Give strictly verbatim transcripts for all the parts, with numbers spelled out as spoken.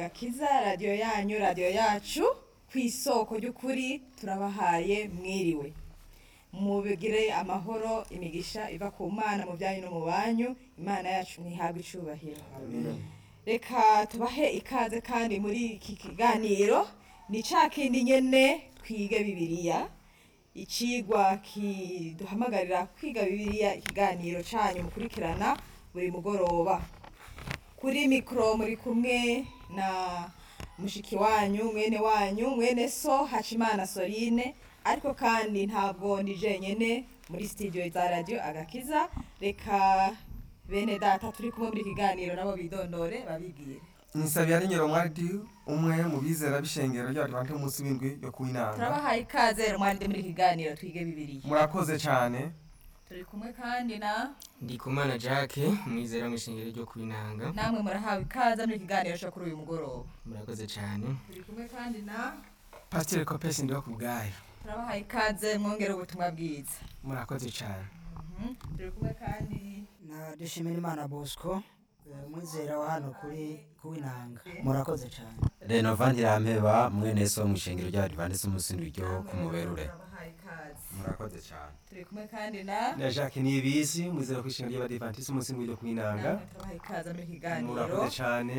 Gakiza radiyo yanyu radiyo yacu ku isoko ry'ukuri turabahaye mwiriwe mubigire amahoro imigisha iva ku mana mu byanyu no mu banyu imana yacu ntihabwe icubahiro reka tubahe ikaze kandi muri iki kiganiro ni ca kindi nyene twige bibiliya icigwa kiduhamagarira kwiga bibiliya ikiganiro canyu mukurikirana buri mugoroba kuri mikro muri kumwe na mushiki wanyu mwene wanyu mwene so Hacimana Soline ariko kandi ntabwo ndi jenyene muri studio za radio Agakiza reka bene data turi kumwe muri kiganiro nabo bidondore babigire Nisabiye ari nyero mwadi umwe mu bizera bishengero rya Adventiste umunsi w'indwi yo kuinanga turabahaye ikaze mwandi muri kiganiro twige bibiliya murakoze cyane turi kumwe kandi na Ndikumana Jacques mwizera mwishingiro ryo kuinanga namwe murahawe ikaze muri kiganiro cyo kuri uyu mugoroba murakoze cyane turi kumwe kandi na Pastor Kopesi ndiho kubgayo turabahaye ikaze mwongere ubutumwa bwiza murakoze cyane Mhm. turi kumwe kandi na dushimira Imana Bosco eh, mwizera wa hano kuri kuinanga murakoze cyane Renova Ntirampeba mwene so mwishengero rya Adventiste umunsi w'indwi ryo namwe kumuberure turabahaye ikaze murakoze cyane turi kumwe kandi na na Jacques Nibizi muzera kwishengero rya Adventiste umunsi w'indwi yo kuinanga namwe turabahaye ikaze muri kiganiro murakoze cyane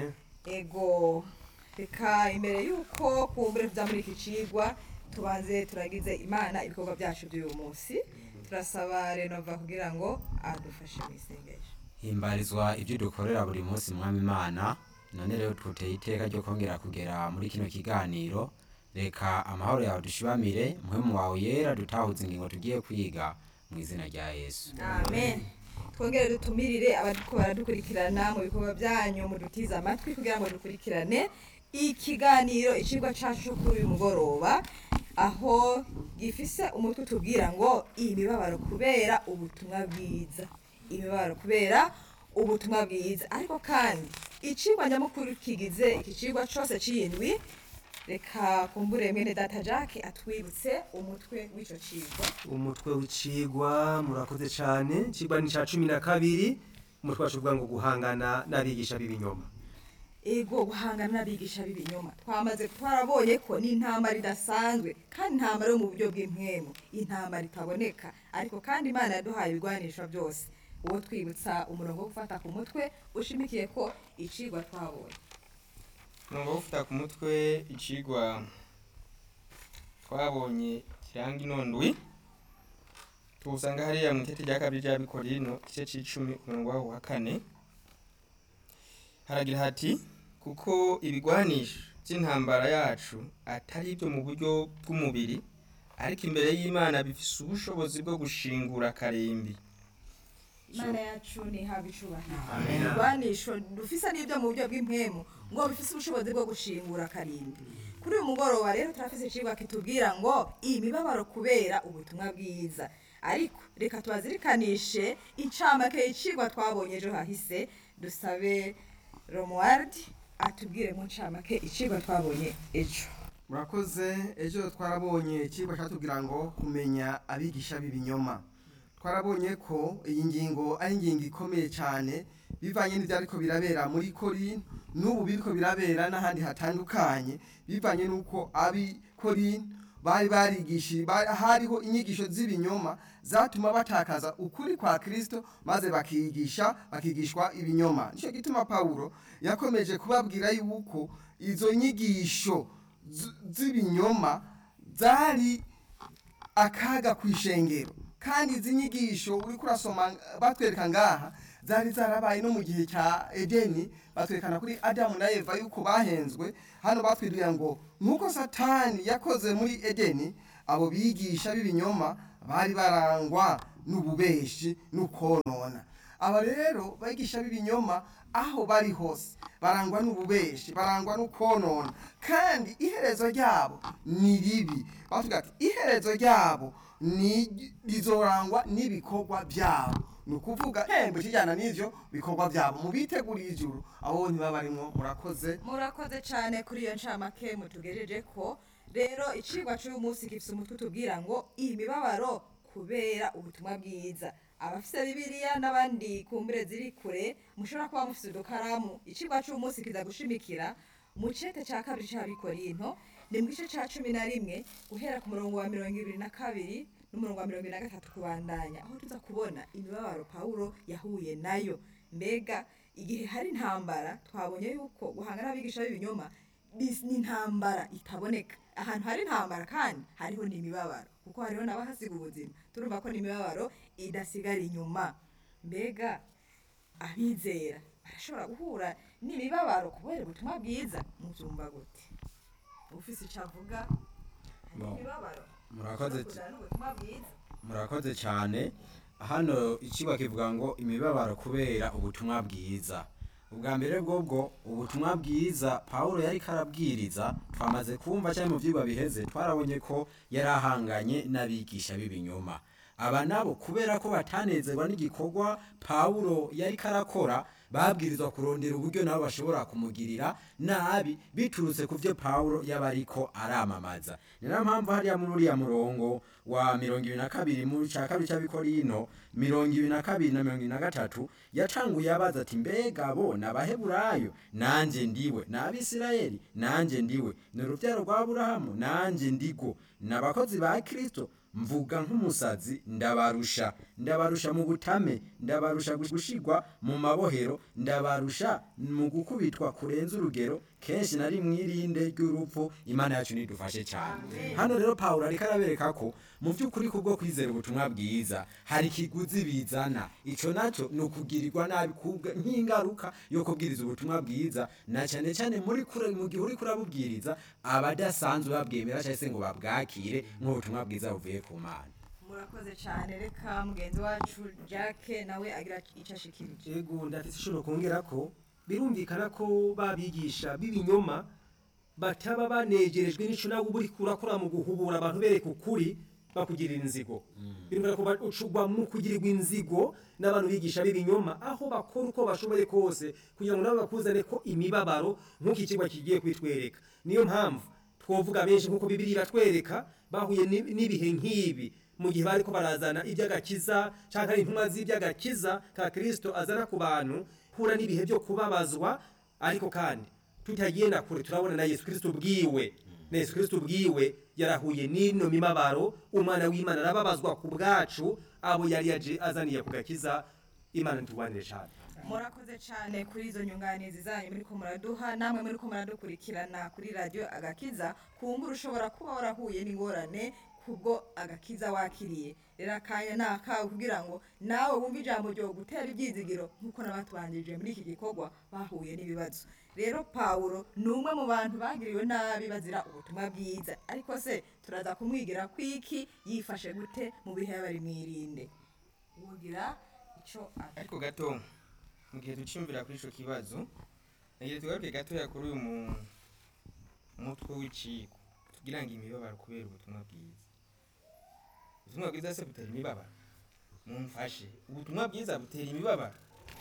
ego reka imbere yuko kumbure tuza muri iki cigwa tubanze turagize imana ibikorwa byacu by'uyu munsi turasaba Renova kugira ngo adufashe mu isengesho himbarizwa ibyo dukorera buri munsi mwami Imana none rero twuteye iteka ryo kongera kugera muri kino kiganiro reka amahoro yawe dushibamire muhemu wawe yera dutahuza ingingo tugiye kwiga mu izina rya Yesu amen twongere dutumirire abariko baradukurikirana mu bikorwa byanyu mudutize amatwi kugira ngo dukurikirane ikiganiro icigwa cacu cyo kuri uyu mugoroba aho gifise umutwe tubwira ngo imibabaro kubera ubutumwa bwiza imibabaro kubera ubutumwa bwiza ariko kandi icigwa nyamukuru kigize iki cigwa cose c'indwi reka kumbure mwene data Jacques atwibutse umutwe w'ico cigwa umutwe w'icigwa murakoze cyane cigwa ni ca cumi na kabiri umutwe wacu uvuga ngo guhangana n'abigisha b'ibinyoma ego guhangana n'abigisha b'ibinyoma twamaze twarabonye ko ni intambara idasanzwe kandi intambara yo mu buryo bw'impwemu intambara itaboneka ariko kandi Imana yaduhaye ibigwanisho byose uwo twibutsa umurongo wo gufata ku mutwe ushimikiye ko icigwa twabonye umurongo wo gufata ku mutwe icigwa twabonye kiranga inondwi tuwusanga hariya mu itete rya kabiri rya Bikorino igice c'icumi umurongo waho wa kane haragira hati kuko ibigwanisho by'intambara yacu atari ibyo mu buryo bw'umubiri ariko imbere y'Imana bifise ubushobozi bwo gushingura karembi Imana yacu ni haba icubahiro Amen. ibigwanisho dufise n'ibyo mu buryo bw'impwemu ngo bifise ubushobozi bwo gushingura karindwi kuri uyu mugoroba rero turafise icigwa kitubwira ngo imibabaro kubera ubutumwa bwiza ariko reka tubazirikanishe incamake y'icigwa twabonye ejo hahise dusabe Romuald atubwire mu ncamake icigwa twabonye ejo murakoze ejo twarabonye icigwa cyatubwira ngo kumenya abigisha b'ibinyoma twarabonye ko iyi ngingo ari ingingo ikomeye cyane bivanye n'ibyo ariko birabera muri Korinto n'ubu biriko birabera n'ahandi hatandukanye bivanye n'uko abi Korinto bari barigishije hariho inyigisho z'ibinyoma zatuma batakaza ukuri kwa Kristo maze bakigisha bakigishwa ibinyoma nico gituma Paulo yakomeje kubabwira yuko izo nyigisho z- z'ibinyoma zari akaga kwishengero kandi izi nyigisho uri kurasoma batwereka ngaha zari zarabaye no mu gihe cya Edeni batwerekana kuri Adamu na Eva yuko bahenzwe hano batwirira ngo nkuko Satani yakoze muri Edeni abo bigisha b'ibinyoma bari barangwa n'ububeshi n'ukonona aba rero bigisha b'ibinyoma aho bari hose barangwa n'ububeshi barangwa n'ukonona kandi iherezo ryabo ni ribi bavuga ati iherezo ryabo ni rizorangwa n'ibikorwa byabo ni ukuvuga hembe kijyana n'ivyo bikorwa byabo mu biteguriye ijuru abo ntibaba barimwo murakoze murakoze cyane kuri iyo ncamake mutugejeje ko rero icigwa cy'uyu munsi gifise umutwe utubwira ngo imibabaro kubera ubutumwa bwiza abafise bibiliya n'abandi kumbure ziri kure mushobora kuba mufise udukaramu icigwa cy'uyu munsi kiza gushimikira mu cete ca kabiri c'abikorinto ni mu gice ca cumi na rimwe guhera ku murongo wa mirongo ibiri na kabiri n'umurongo wa mirongo ibiri na gatatu kubandanya, aho tuza kubona imibabaro Pawulo yahuye nayo. Mbega igihe hari intambara twabonye yuko guhangana n'abigisha b'ibinyoma bis- ni intambara itaboneka. Ahantu hari intambara kandi hariho n'imibabaro, kuko hariho n'abahasiga ubuzima. Turumva ko n'imibabaro idasigara inyuma. Mbega abizera barashobora guhura n'imibabaro kubera ubutumwa bwiza, muvyumva gute? Ufise ico avuga hari Bon. imibabaro Murakoze ishobora kuzana n'ubutumwa bwiza. murakoze cyane. Hano ikigwa kivuga ngo imibabaro kubera ubutumwa bwiza. Ubwa mbere bwobwo ubutumwa bwiza Pawulo yari karabwiriza twamaze kumva cyane mu vyigwa biheze twarabonye ko yarahanganye n'abigisha b'ibinyoma. Aba nabo kubera ko batanezerwa n'igikorwa Pawulo yari karakora babwirizwa kurondera uburyo nabo bashobora kumugirira nabi biturutse ku vyo Pawulo yaba ariko aramamaza. Ni nayo mpamvu hariya muri uriya murongo wa mirongo ibiri na kabiri mu ca kabiri c'abikorino mirongo ibiri na kabiri na mirongo ibiri na gatatu yacanguye abaza ati mbega bo n'abaheburayo nanje ndiwe n'abisirayeli nanje ndiwe ni uruvyaro rwa Aburahamu nanje ndigo n'abakozi ba Kristo mvuga nk'umusazi ndabarusha ndabarusha mu butame ndabarusha gushigwa mu mabohero ndabarusha mu gukubitwa kurenza urugero kenshi nari mwirinde ry'urupfu. Imana yacu nidufashe cyane. Hano rero Pawulo ariko arabereka ko mu by'ukuri kubwo kwizera ubutumwa bwiza hari ikiguzi bizana, ico naco ni ukugirirwa nabi kubwa nk'ingaruka yo kubwiriza ubutumwa bwiza, na cyane cyane muri kure mu gihe uri kurabubwiriza abadasanzwe babwemera cyangwa se ngo babwakire nk'ubutumwa bwiza buvuye ku Mana. Murakoze cyane, reka mugenzi wacu Jacques nawe agira ico ashikirije. ego ndafise ishobora kongera ko birumvikana ko babigisha b'ibinyoma bataba banegerejwe n'ico nawe uba uriko urakora mu guhubura abantu bereka ukuri bakugirira inzigo. Birumvikana ko bacugwa mu kugirirwa inzigo n'abantu bigisha b'ibinyoma aho bakora uko bashoboye kose kugira ngo nabo bakuzane ko imibabaro nk'uko ikigwa kigiye kwitwereka. Niyo mpamvu twovuga benshi nk'uko Bibiri iratwereka bahuye n'i- n'ibihe nk'ibi mu gihe bariko barazana iby'agakiza canke ari intumwa z'iby'agakiza ka Kristo azana ku bantu, hura n'ibihe byo kubabazwa, ariko kandi tutagenda kure turabona na Yesu Kristo bwiwe na Yesu Kristo bwiwe yarahuye n'ino mimabaro. Umwana w'Imana arababazwa ku bwacu abo yari yaje azaniye ku gakiza. Imana ntitugwanire cyane. Murakoze cyane kuri izo nyunganizi zanyu muriko muraduha, namwe muriko muradukurikirana kuri radio Agakiza. Kumbura ushobora kuba warahuye n'ingorane kubwo agakiza wakiriye. Rero akanya nakawe kugira ngo nawe wumve ijambo ryo gutera ibyizigiro nk'uko n'abatubanjirije muri iki gikorwa bahuye n'ibibazo. Rero Pawulo ni umwe mu bantu bagiriwe nabi bazira ubutumwa bwiza, ariko se turaza kumwigira kwiki yifashe gute mu bihe bari mwirinde. Ugira ico ati. ariko gato mu gihe ducimvira kuri ico kibazo nagiye tugaruke gatoya kuri uyu mu- mutwe w'iciko tugira ngo imibabaro kubera ubutumwa bwiza. Ubutumwa bwiza se butera imibabaro? Mumfashe, ubutumwa bwiza butera imibabaro?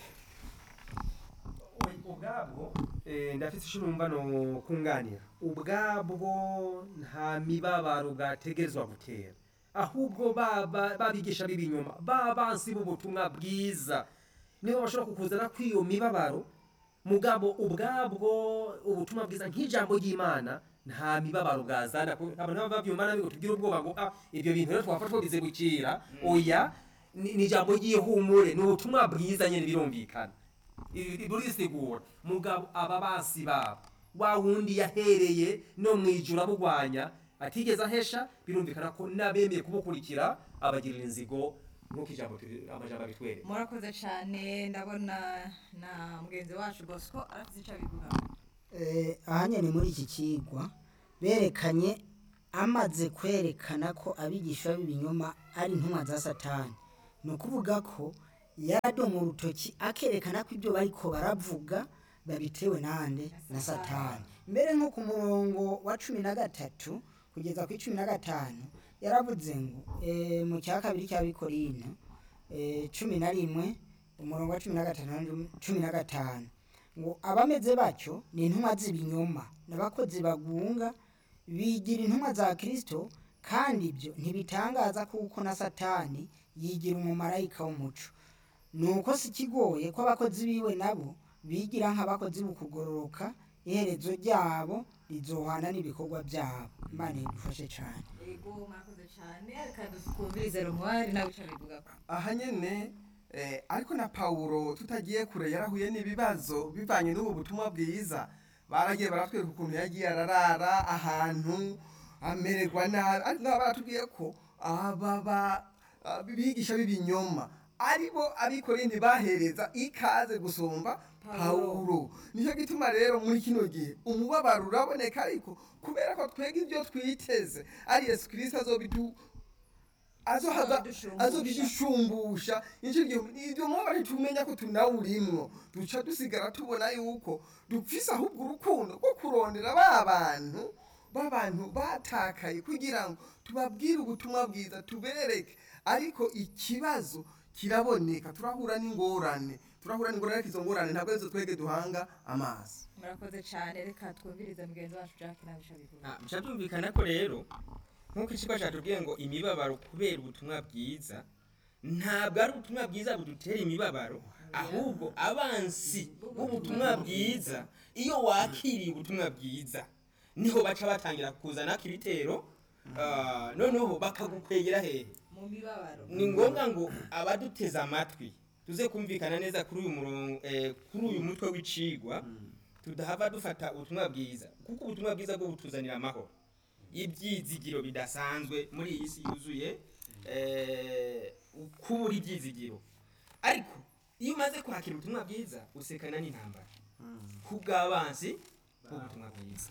ubwabwo eh, ndafise ishurumba no kunganira ubwabwo nta mibabaro bwategerezwa gutera, ahubwo baba babigisha b'ibinyoma babansi b'ubutumwa bwiza nibo bashobora kukuzana kw'iyo mibabaro. Mugabo ubwabwo ubutumwa bwiza nk'ijambo ry'Imana nta mibabaro bwazana. Abantu baba bavyumva nabi ngo tugire ubwoba ngo ah ibyo bintu rero twafatwa bize bukira. Oya, ni ni ijambo ry'ihumure, ni ubutumwa bwiza nyene birumvikana burisigura. Mugabo aba basi babo wa wundi yahereye no mwijura bugwanya atigeze ahesha, birumvikana ko nabemeye kubukurikira abagirira inzigo nk'uko ijambo amajambo bitwere. Murakoze cyane, ndabona na mugenzi wacu Bosco arafite ico abivuga. Eh, aha nyene muri iki kigwa berekanye amaze kwerekana ko abigisha b'ibinyoma ari intumwa za Satani. Ni ukuvuga ko yaradoma urutoki akerekana ko ibyo bariko baravuga babitewe nande na Satani. Mbere nko ku murongo wa cumi na gatatu kugeza ku cumi na gatanu yaravuze ngo eh, mu cya kabiri cy'abikorino eh, cumi na rimwe umurongo wa cumi na gatanu cumi na gatanu ngo abameze batyo ni intumwa z'ibinyoma n'abakozi bagunga bigira intumwa za Kristo, kandi ibyo ntibitangaza kuko na Satani yigira umumarayika w'umuco. Nuko si kigoye ko abakozi biwe nabo bigira nk'abakozi bukugororoka iherezo ryabo rizohana n'ibikorwa byabo. Imana idufashe cyane. yego mwakoze cyane reka twumvirize rumwari nawe icyo abivuga ko aha nyene eh, ariko na Pawulo tutagiye kure yarahuye n'ibibazo bivanye n'ubu butumwa bwiza baragiye baratwereka ukuntu yagiye ararara ahantu amererwa nabi ariko ngaba baratubwiye ko aba ba- ah, bigisha b'ibinyoma aribo abikoreye ntibahereza ikaze gusumba Pawulo. Nicyo gituma rero muri kino gihe umubabaro uraboneka ariko kubera ko twega ibyo twiteze ari Yesu Kristo azobidu azohaza Azobidushumbusha. azobidushumbusha nicyo gihe ibyo mubabaro tumenya ko tunawurimwo duca dusigara tubona yuko dufise ahubwo urukundo rwo kurondera ba bantu b'abantu batakaye kugira ngo tubabwire ubutumwa bwiza tubereke ariko ikibazo kiraboneka turahura n'ingorane turahura n'ingorane ariko izo ngorane ntabwo arizo twege duhanga amaso. murakoze cyane reka twumvirize mugenzi wacu Jacques nawe icyo abivuga Ah, bica byumvikana ko rero nk'uko ikigo cyatubwiye ngo imibabaro kubera ubutumwa bwiza ntabwo ari ubutumwa bwiza budutera imibabaro ahubwo abansi b'ubutumwa bwiza iyo wakiriye ubutumwa bwiza niho baca batangira kuzana ibitero ah, noneho bakagukwegera hehe mu mibabaro ni ngombwa ngo abaduteze amatwi tuze kumvikana neza kuri uyu murongo eh, kuri uyu mutwe w'icigwa tudahava dufata ubutumwa bwiza kuko ubutumwa bwiza bwo butuzanira amahoro ibyizigiro bidasanzwe muri iyi si yuzuye eh, kubura ibyizigiro ariko iyo umaze kwakira ubutumwa bwiza usekana n'intambara kubw'abansi b'ubutumwa bwiza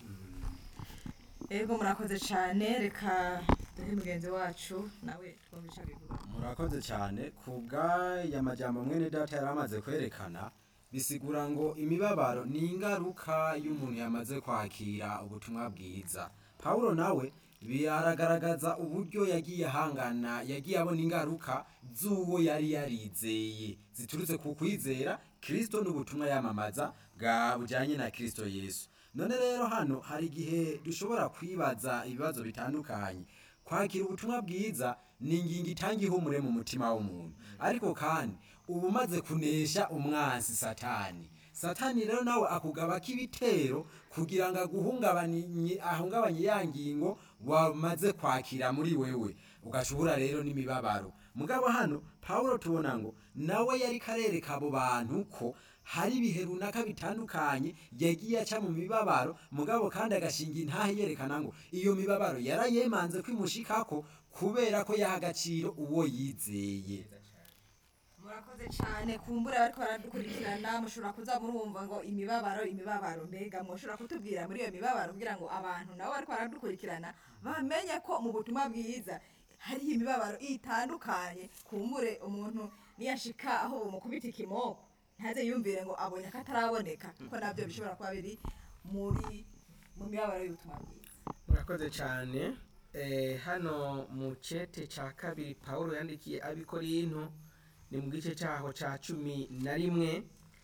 yego murakoze cyane reka duhe mugenzi wacu nawe twumve icyo abivuga murakoze cyane ku bw'aya majambo mwene data yari amaze kwerekana bisigura ngo imibabaro ni ingaruka y'umuntu yamaze kwakira ubutumwa bwiza. Pawulo nawe biragaragaza uburyo yagiye ahangana yagiye abona ingaruka z'uwo yari yarizeye ziturutse ku kwizera Kristo n'ubutumwa yamamaza bwa bujyanye na Kristo Yesu. None rero hano hari igihe dushobora kwibaza ibibazo bitandukanye. Kwakira ubutumwa bwiza ni ingingo itanga ihumure mu mutima w'umuntu, ariko kandi uba umaze kunesha umwansi Satani. Satani rero nawe akugaba k'ibitero kugira ngo aguhungabanye ahungabanye ya ngingo wamaze kwakira muri wewe, ugashobora rero n'imibabaro. Mugabo hano Pawulo tubona ngo nawe yari karereka abo bantu ko hari ibihe runaka bitandukanye yagiye aca mu mibabaro, mugabo kandi agashinga intahe yerekana ngo iyo mibabaro yarayemanze kwimushikako kubera ko yaha agaciro uwo yizeye. murakoze cyane kumbura bariko baradukurikirana mushobora kuza murumva ngo imibabaro imibabaro mbega mushobora kutubwira muri iyo mibabaro kugira ngo abantu nabo bariko baradukurikirana bamenye ko mu butumwa bwiza hari imibabaro itandukanye kumbure umuntu niyashika aho umukubita ikimoko ntaze yumvire ngo abonye ko ataraboneka kuko nabyo bishobora kuba biri muri mu mibabaro y'ubutumwa bwiza. murakoze cyane eh, hano mu cete cya kabiri Pawulo yandikiye abikorinto ni mu gice cyaho cya cumi na rimwe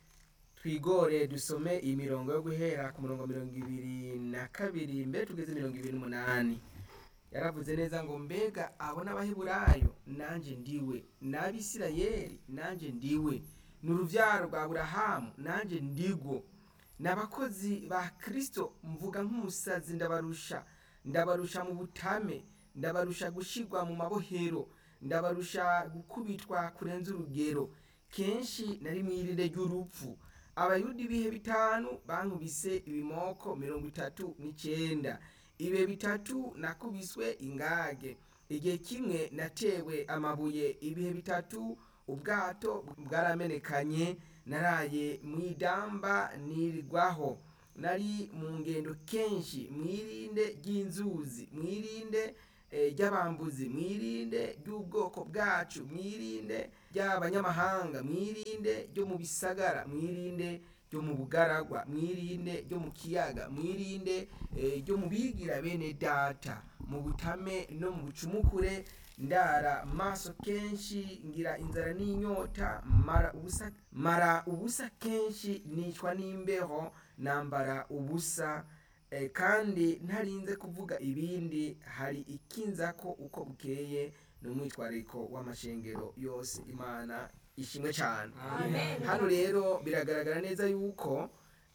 twigore dusome iyi mirongo yo guhera ku murongo mirongo ibiri na kabiri mbere tugeze mirongo ibiri n'umunani. Yaravuze neza ngo mbega abo n'abaheburayo nanjye ndiwe, n'abisirayeli nanjye ndiwe, n'urubyaro rwa Aburahamu nanjye ndigwo, n'abakozi ba Kristo mvuga nk'umusazi ndabarusha, ndabarusha mu butame, ndabarusha gushigwa mu mabohero, ndabarusha gukubitwa kurenza urugero, kenshi nari mwirinde ry'urupfu. Abayuda ibihe bitanu bankubise ibimoko mirongo itatu n'icyenda, ibihe bitatu nakubiswe ingage, igihe kimwe natewe amabuye, ibihe bitatu ubwato bwaramenekanye, naraye mwidamba nirirwaho, nari mu ngendo kenshi, mwirinde ry'inzuzi, mwirinde ry'abambuzi, mwirinde ry'ubwoko bwacu, mwirinde ry'abanyamahanga, mwirinde ryo mu bisagara, mwirinde ryo mu bugaragwa, mwirinde ryo mu kiyaga, mwirinde ryo mu bigira bene data, mu butame no mu bucumukure, ndara maso kenshi, ngira inzara n'inyota, mara ubusa mara ubusa kenshi, nicwa n'imbeho, nambara ubusa. E, kandi ntarinze kuvuga ibindi, hari ikinza ko uko bukeye n'umwitwariko w'amashengero yose. Imana ishimwe cyane. Hano rero biragaragara neza yuko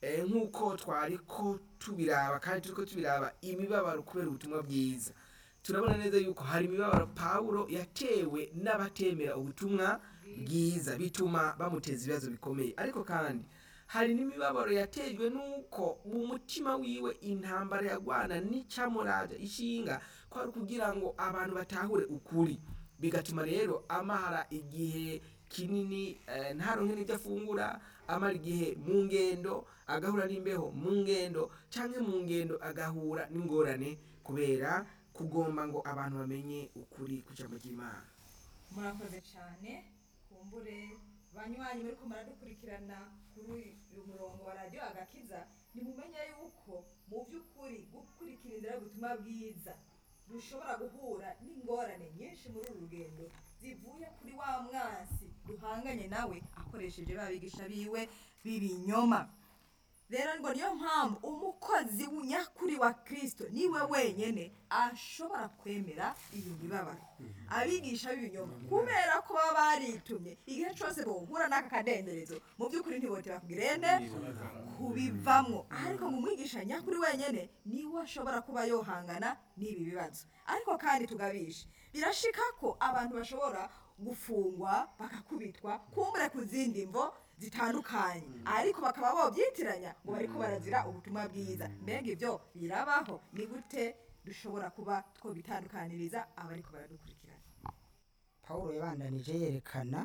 eh, nk'uko twari ko tubiraba kandi turiko tubiraba imibabaro kubera ubutumwa bwiza, turabona neza yuko hari imibabaro Pawulo yatewe n'abatemera ubutumwa bwiza bituma bamuteza ibibazo bikomeye, ariko kandi hari n'imibabaro yatejwe nuko mu mutima wiwe intambara yagwana n'icyamuraja ishinga ko ari kugira ngo abantu batahure ukuri, bigatuma rero amara igihe kinini eh, ntaronke n'ibyo afungura, amara igihe mu ngendo agahura n'imbeho mu ngendo canke mu ngendo agahura n'ingorane kubera kugomba ngo abantu bamenye ukuri kuja mu ry'Imana. murakoze cyane kumbure banywanyi muri ko muradukurikirana kuri uyu murongo wa radiyo agakiza, nimumenye yuko mu by'ukuri gukurikira inzira y'ubutumwa bwiza dushobora guhura n'ingorane nyinshi muri uru rugendo zivuye kuri wa mwansi duhanganye nawe akoresheje babigisha biwe b'ibinyoma. Rero ngo niyo mpamvu umukozi nyakuri wa Kristo niwe wenyene ashobora kwemera iyi mibabaro. Abigisha b'ibinyoma kubera ko baba baritumye igihe cyose bohura n'aka kadenderezo mu by'ukuri ntibotera kugirende kubivamwo, ariko mu mwigisha nyakuri wenyene niwe ashobora kuba yohangana n'ibi bibazo. Ariko kandi tugabishe birashika ko abantu bashobora gufungwa bakakubitwa kumbure ku zindi mvo zitandukanye, ariko bakaba bobyitiranya ngo bariko barazira ubutumwa bwiza. Mbega ibyo birabaho? Ni gute dushobora kuba twobitandukaniriza abariko baradukurikirana? Pawulo yabandanije yerekana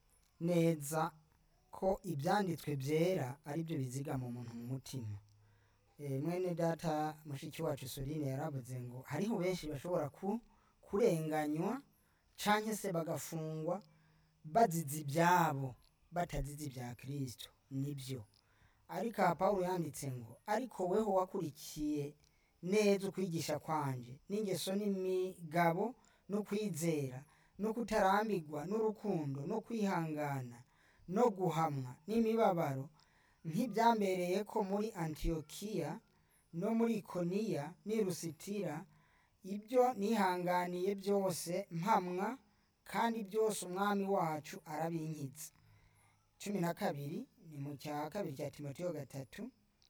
neza ko ibyanditswe byera ari byo bizigama umuntu mu mutima. E, mwene data mushiki wacu Soline yaravuze ngo hariho benshi bashobora ku, kurenganywa canke se bagafungwa bazizi ibyabo batazizi ibya Kristo. Nibyo, ariko aha Pawulo yanditse ngo ariko weho wakurikiye neza ukwigisha kwanje n'ingeso n'imigabo no kwizera no kutarambirwa n'urukundo no kwihangana no guhamwa n'imibabaro nk'ibyambereye ko muri Antiokiya no muri Ikoniya n'i Lusitira, ibyo nihanganiye byose mpamwa, kandi byose umwami wacu arabinkitse. cumi na kabiri ni mu cya kabiri cya Timoteyo gatatu,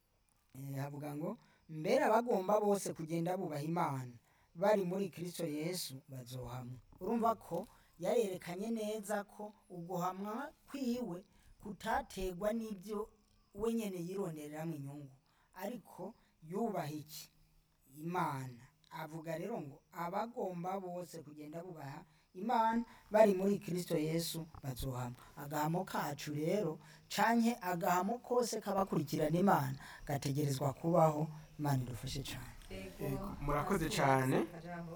e, havuga ngo mbere abagomba bose kugenda bubaha Imana bari muri Kristo Yesu bazohamwa. Urumva ko yarerekanye neza ko uguhamwa kwiwe kutategwa n'ibyo we nyene yirondereramo inyungu, ariko yubaha iki? Imana. Avuga rero ngo abagomba bose kugenda bubaha Imana bari muri Kristo Yesu bazohamwa. Agahamo kacu rero canke agahamo kose kabakurikirana Imana gategerezwa kubaho. Imana idufashe cyane. Murakoze cyane.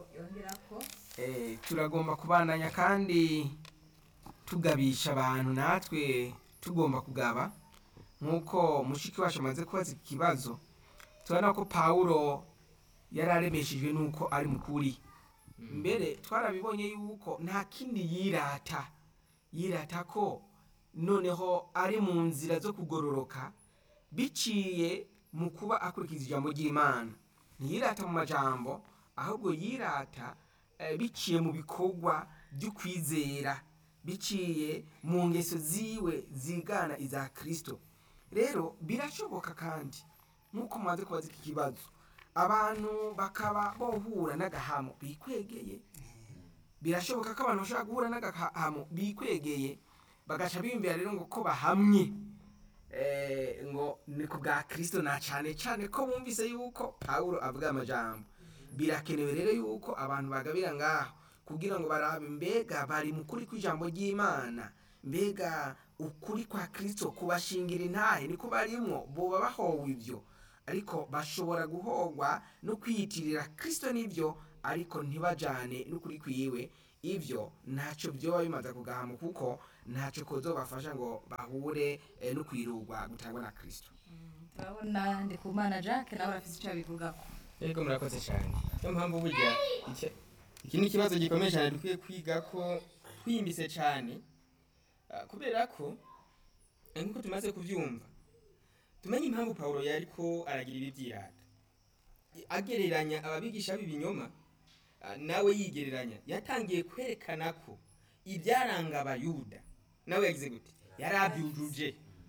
Eh, turagomba kubandanya kandi tugabisha abantu natwe tugomba kugaba nkuko mushiki wacu amaze kubaza ikibazo. Turabona ko Pawulo yararemeshejwe nuko ari mukuri. Mbere twarabibonye yuko nta kindi yirata yirata ko noneho ari mu nzira zo kugororoka biciye mu kuba akurikiza ijambo ry'Imana. Ntiyirata mu majambo, ahubwo yirata eh, biciye mu bikorwa byo kwizera, biciye mu ngeso ziwe zigana iza Kristo. Rero birashoboka kandi nkuko mumaze kubaza iki kibazo abantu bakaba bohura n'agahamo bikwegeye. Birashoboka ko abantu bashaka guhura n'agahamo bikwegeye bagaca biyumvira rero ngo ko bahamye eh, ngo ni ku bwa Kristo, na cyane cyane ko bumvise yuko Pawulo avuga amajambo. Birakenewe rero yuko abantu bagabira ngaho kugira ngo barabe mbega bari mu kuri kw'ijambo ry'Imana, mbega ukuri kwa Kristo kubashingira intahe niko barimwo, boba bahowe ibyo. Ariko bashobora guhogwa no kwiyitirira Kristo n'ibyo, ariko ntibajane n'ukuri kwiwe. Ibyo ntacyo byoba bimaze kugahama, kuko ntacyo kozobafasha ngo bahure eh, no kwirugwa gutangwa na Kristo. Turabona Ndikumana Jacques nawe afite icyo abivugako. Yego murakoze cyane. Niyo mpamvu burya iki iki ni ikibazo gikomeye cyane dukwiye kwiga ko twimbise cyane, ah, kubera ko nkuko tumaze kuvyumva tumenye impamvu Pawulo yariko aragira ibi byirata, agereranya ababigisha b'ibinyoma. ah, nawe yigereranya, yatangiye kwerekana ko ibyaranga abayuda nawe yagize gute, yarabyujuje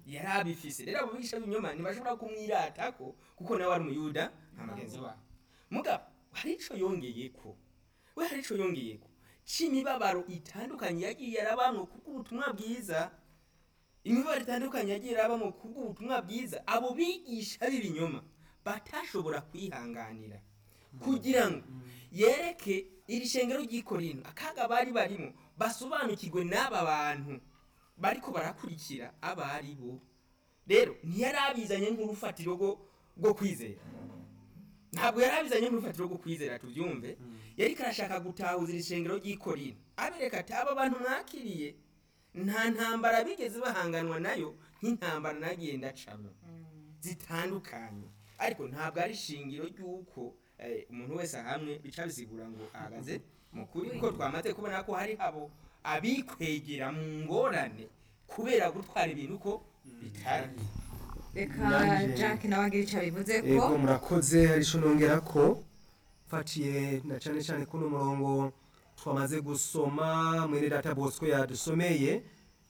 yari abifise rero abo bigisha b'ibinyoma ntibashobora kumwiratako kuko nawe ari umuyuda nta magenzi wabo mugabo hari ico yongeyeko we hari ico yongeyeko c'imibabaro itandukanye yagiye arabamwo kubw'ubutumwa bwiza imibabaro itandukanye yagiye arabamwo kubw'ubutumwa bwiza abo bigisha b'ibinyoma batashobora kwihanganira kugira ngo yereke iri shengero ry'ikorino akaga bari barimo basobanukirwe n'aba bantu bariko barakurikira abari bo rero ntiyari abizanye nk'urufatiro rwo kwizera ntabwo yari abizanye nk'urufatiro rwo kwizera tubyumve yari karashaka gutahuza iri shengero ry'ikorino abereka ati aba bantu mwakiriye nta ntambara bigeze bahanganwa nayo nk'intambara nagiye ndacamo zitandukanye ariko ntabwo ari shingiro ry'uko umuntu wese hamwe bica bisigura ngo ahagaze mu kuri kuko twamaze kubona ko hari abo abikwegera mu ngorane kubera gutwara ibintu uko bitari reka Jack nawe agira icyo bivuze ko ego murakoze hari ico nongera ko mfatiye na cane cane kuno murongo twamaze gusoma mwene data Bosco yadusomeye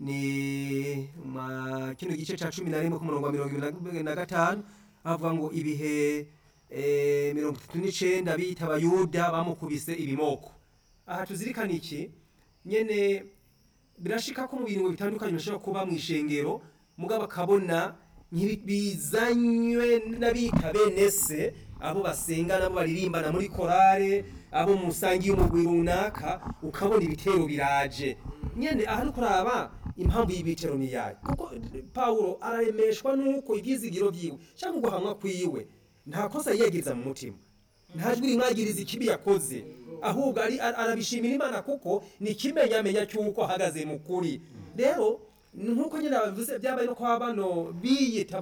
ni ma kino gice ca cumi na rimwe ku murongo wa mirongo ibiri na gatanu avuga ngo ibihe eh mirongo itatu n'icenda bita abayuda bamukubise ibimoko aha tuzirikana iki nyene birashika ko mu bintu bitandukanye bishobora kuba mu ishengero mugabo akabona bizanywe n'abita bene se abo basenga nabo baririmbana muri korale abo musangiye umugwi runaka ukabona ibitero biraje nyene aha no kuraba impamvu y'ibitero ni yayo kuko Paulo araremeshwa nuko ivyizigiro vyiwe cyangwa guhamwa kwiwe nta kosa yegiriza mu mutima nta jwi rimwagiriza ikibi yakoze ahubwo ari arabishimira Imana kuko ni kimenyamenya cyuko ahagaze mu kuri rero nkuko nyine abavuze byabaye no kwa bano biyita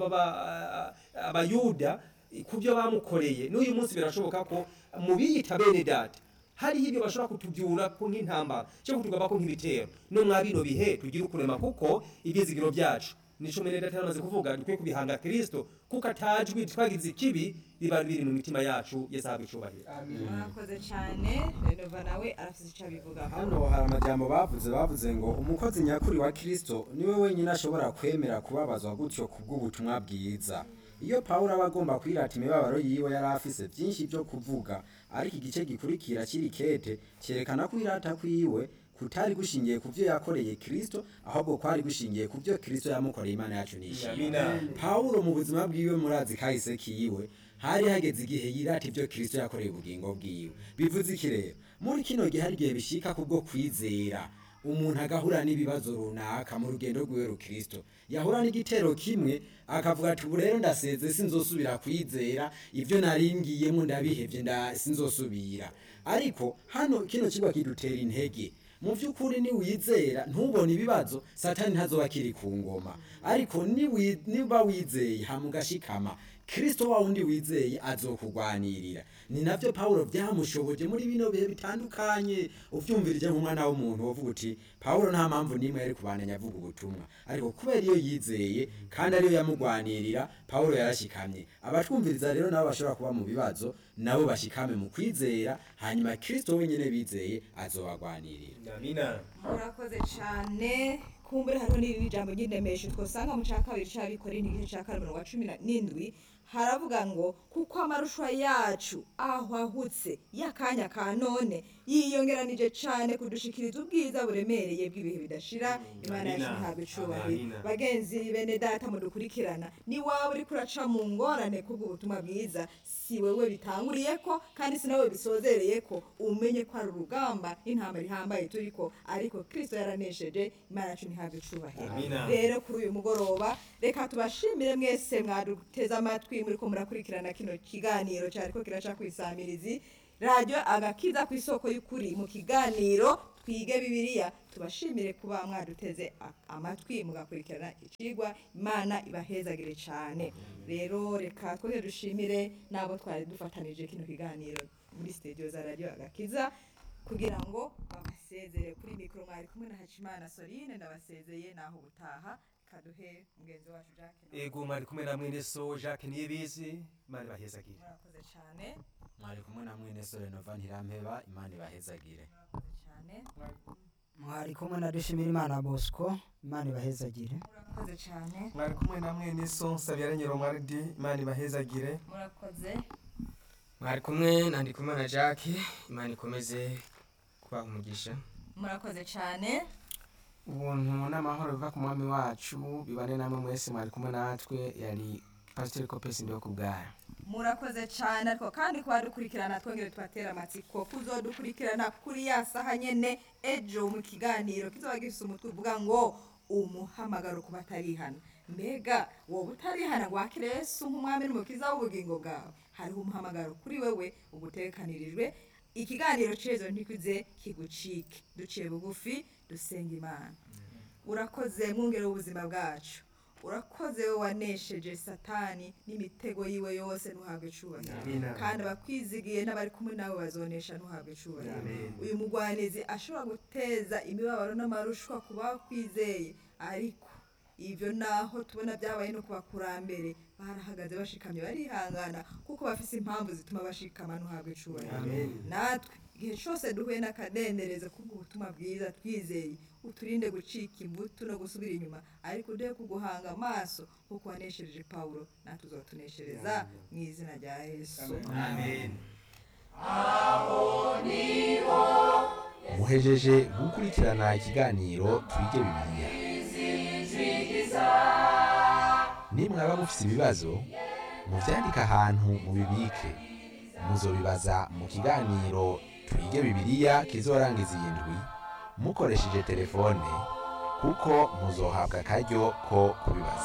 abayuda kubyo bamukoreye n'uyu munsi birashoboka ko mu biyita bene data hari ibyo bashobora kutubyura ko nk'intambara cyo kutugaba ko nk'ibitero no mwabino bihe tugira ukurema kuko ibyizigiro byacu nico mene data yamaze kuvuga dukwiye kubihanga Kristo kuko atajwi twagize ikibi riba biri mu mitima yacu yesabe icubahiro murakoze cyane Renova nawe arafite icyo abivuga hano hari amajambo bavuze bavuze ngo umukozi nyakuri wa Kristo niwe wenyine ashobora kwemera kubabazwa gutyo kubw'ubutumwa bwiza iyo Paulo aba agomba kwirata imibabaro yiwe yari afise byinshi byo kuvuga ariko igice gikurikira kiri kete cyerekana kwirata kwiwe kutari gushingiye ku byo yakoreye Kristo ahubwo kwari gushingiye ku byo Kristo yamukoreye Imana yacu nishimye Paulo mu buzima bwiwe murazi kahise kiwe hari hageze igihe yirata ibyo Kristo yakoreye ubugingo bwiwe bivuze iki rero muri kino gihe hari igihe bishika kubwo kwizera umuntu agahura n'ibibazo runaka mu rugendo rw'we Kristo yahura n'igitero kimwe akavuga ati ubu rero ndaseze sinzosubira kwizera ibyo naringiyemo ndabihevye nda sinzosubira ariko hano kino kigwa kidutera intege mu by'ukuri ni wizera ntubone ibibazo satani ntazoba kiri ku ngoma ariko ni niba wizeye hamugashikama Kristo wa undi wizeye azokugwanirira ni navyo Paulo byamushoboje muri bino bihe bitandukanye uvyumvirije nk'umwana w'umuntu wovuga uti Paulo nta mpamvu nimwe yari kubananya avuga ubutumwa ariko kubera iyo yizeye kandi ariyo yamugwanirira Paulo yarashikamye abatwumviriza rero nabo bashobora kuba mu bibazo nabo bashikame mu kwizera hanyuma Kristo wenyene bizeye azobagwanirira amina murakoze cyane kumbure hariho n'iri jambo ry'indemesho twosanga mu cya kabiri cy'abikorera igice cya kabiri wa cumi n'indwi haravuga ngo kuko amarushwa yacu aho ahutse y'akanya ka none yiyongeranije cyane kudushikiriza ubwiza buremereye bw'ibihe bidashira Imana yacu ntabwo icubahiro bagenzi bene data mudukurikirana ni wawe uri kuraca mu ngorane kubw'ubutumwa bwiza si wewe bitanguriye ko kandi si nawe bisozereye ko umenye ko ari urugamba intambara ihambaye turiko ariko Kristo yaranesheje Imana yacu ntabwo icubahiro rero kuri uyu mugoroba reka tubashimire mwese mwaduteze amatwi muri ko murakurikirana kino kiganiro cyariko kiraca kwisamirizi radio agakiza ku isoko y'ukuri mu kiganiro twige bibiliya tubashimire kuba mwaduteze amatwi mugakurikirana icigwa Imana ibahezagire cyane rero reka twongere dushimire nabo twari dufatanije kino kiganiro muri studio za radio agakiza kugira ngo babasezere kuri mikro mwari kumwe na Hacimana Soline ndabasezeye naho ubutaha kaduhe mugenzi wacu Jacques ego mwari kumwe na mwene so Jacques Niyibizi Imana ibahezagire murakoze cyane mwari kumwe na mwene so Renova Ntirampeba Imana ibahezagire murakoze cyane mwari kumwe na Dushimirimana Bosco, Imana ibahezagire. murakoze cyane mwari kumwe na mwene so nsabiranye romaridi imana ibahezagire. murakoze mwari kumwe na Ndikumana Jacques, Imana ikomeze kubaha umugisha. murakoze cyane ubuntu n'amahoro biva ku mwami wacu bibane namwe mwese mwari kumwe natwe. Yari Pastor Kopesi ndiho kubwayo. murakoze cyane ariko kandi kuba dukurikirana twongere tubatera amatsiko kuzodukurikirana kuri ya saha nyene ejo mu kiganiro kizoba gifise umutwe uvuga ngo umuhamagaro ku batarihana. mbega wowe utarihana wakire Yesu nk'umwami n'umukiza w'ubugingo bwawe, hariho umuhamagaro kuri wewe ugutekanirijwe. ikiganiro cezo ntikuze kigucike, duciye bugufi dusenga Imana. urakoze mwungere w'ubuzima bwacu, urakoze wowe wanesheje satani n'imitego yiwe yose, ntuhabwe icubahiro. kandi abakwizigiye n'abari kumwe nawe bazonesha, ntuhabwe icubahiro. uyu mugwanizi ashobora guteza imibabaro n'amarushwa ku bakwizeye, ariko ivyo naho tubona byabaye no kubakurambere barahagaze bashikamye barihangana kuko bafise impamvu zituma bashikama, ntuhabwe icubahiro. natwe igihe cyose duhuye n'akadenderezo kubw'ubutumwa bwiza twizeye, uturinde gucika imbuto no gusubira inyuma, ariko uduhe kuguhanga amaso kuko waneshereje Pawulo, natwe uzotuneshereza mu izina rya Yesu. Amen. muhejeje gukurikirana ikiganiro twige bibiliya. nimwaba mufise ibibazo muvyandika ahantu mubibike, muzobibaza mu kiganiro twige bibiliya kizorangiza iyi ndwi mukoresheje telefone, kuko muzohabwa akaryo ko kubibaza.